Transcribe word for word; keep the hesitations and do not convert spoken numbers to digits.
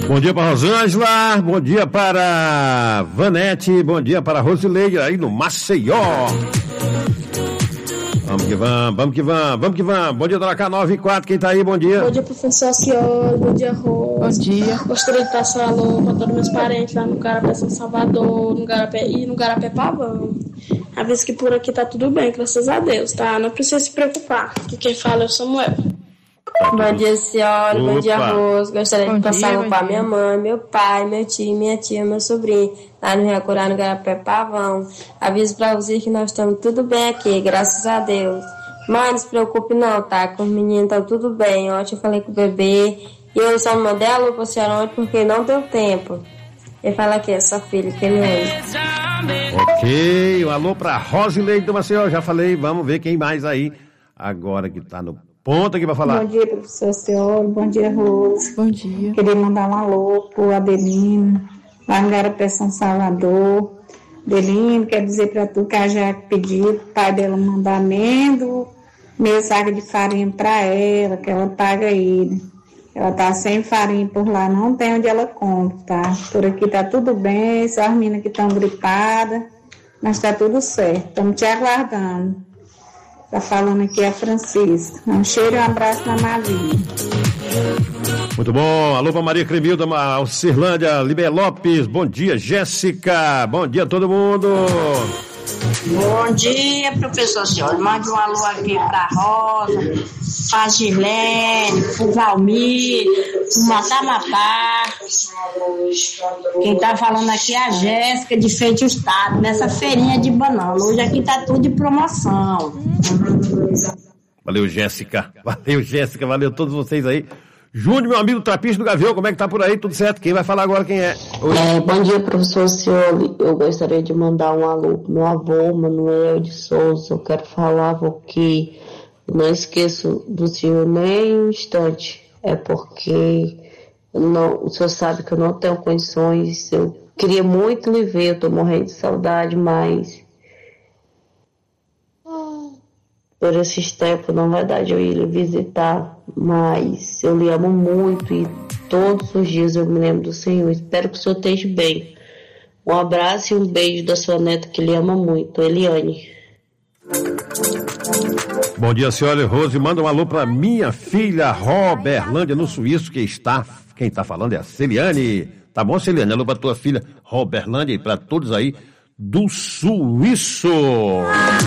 Bom dia para Rosângela, bom dia para Vanete, bom dia para Rosileide aí no Maceió. Vamos que vamos, vamos que vamos, vamos que vamos. Bom dia, dona K nove e quatro, quem tá aí, bom dia. Bom dia, professor Ciolo, bom dia, Rosa. Bom dia. Gostaria de passar alô para todos meus parentes lá no Garapé São Salvador, no Garapé e no Garapé Pavão. Avisa que por aqui tá tudo bem, graças a Deus, tá? Não precisa se preocupar, que quem fala é o Samuel. Bom dia, senhora. Bom dia, Rosa. Gostaria Bom de passar dia, alô para minha mãe, meu pai, meu tio, minha tia, meu sobrinho, lá no Recurá, no Garapé Pavão. Aviso para vocês que nós estamos tudo bem aqui, graças a Deus. Mãe, não se preocupe não, tá? Com os meninos tá tudo bem. Ontem eu falei com o bebê e eu só mandei alô pra senhora ontem porque não deu tempo. Ele fala aqui, é sua filha, que ele é. Ok, um alô pra Rosileide do Maceió, já falei, vamos ver quem mais aí agora que tá no ponto aqui pra falar. Bom dia, professor Ciolo, bom dia, Rosa. Bom dia. Queria mandar um alô pro Adelino, lá no Garapé São Salvador. Adelino, quer dizer pra tu que a Jaque pediu pro pai dela mandar amêndoa, meio saco de farinha pra ela, que ela paga ele. Ela tá sem farinha por lá, não tem onde ela compra, tá? Por aqui tá tudo bem, só as meninas que estão gripadas, mas tá tudo certo. Estamos te aguardando. Tá falando aqui a Francisca. Um cheiro e um abraço na Maria. Muito bom, alô pra Maria Cremilda, Alcirlândia, Liber Lopes, bom dia, Jéssica, bom dia a todo mundo. Bom dia, professor Ciolo. Mande um alô aqui pra Rosa, pra Gilene, pro Valmir, pro Matamapá. Quem tá falando aqui é a Jéssica de Feito Estado, nessa feirinha de banana. Hoje aqui tá tudo de promoção. Valeu, Jéssica, valeu, Jéssica, valeu a todos vocês aí. Júnior, meu amigo trapista do Gavião, como é que tá por aí? Tudo certo? Quem vai falar agora quem é? é bom dia, professor Ciolo. Eu gostaria de mandar um alô pro meu avô, Manuel de Souza. Eu quero falar, avô, que eu não esqueço do senhor nem um instante. É porque eu não, o senhor sabe que eu não tenho condições. Eu queria muito lhe ver, eu tô morrendo de saudade, mas por esses tempos não vai dar de eu ir lhe visitar, mas eu lhe amo muito e todos os dias eu me lembro do Senhor. Espero que o Senhor esteja bem. Um abraço e um beijo da sua neta que lhe ama muito, Eliane. Bom dia, senhora Rose. Manda um alô pra minha filha Roberlândia, no Suíço, que está, quem tá falando é a Celiane. Tá bom, Celiane? Alô pra tua filha Roberlândia e pra todos aí do Suíço.